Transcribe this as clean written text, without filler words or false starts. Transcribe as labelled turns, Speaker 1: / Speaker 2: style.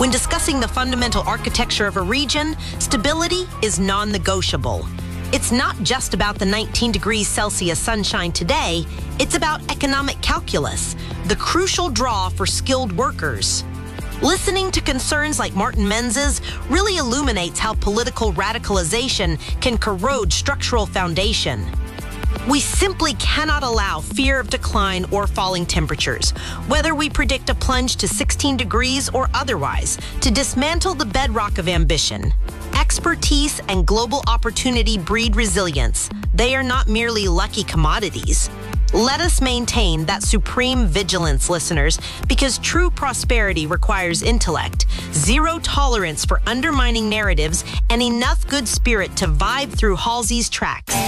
Speaker 1: When discussing the fundamental architecture of a region, stability is non-negotiable. It's not just about the 19 degrees Celsius sunshine today, it's about economic calculus, the crucial draw for skilled workers. Listening to concerns like Martin Menz's really illuminates how political radicalization can corrode structural foundation. We simply cannot allow fear of decline or falling temperatures, whether we predict a plunge to 16 degrees or otherwise, to dismantle the bedrock of ambition. Expertise and global opportunity breed resilience. They are not merely lucky commodities. Let us maintain that supreme vigilance, listeners, because true prosperity requires intellect, zero tolerance for undermining narratives, and enough good spirit to vibe through Halsey's tracks.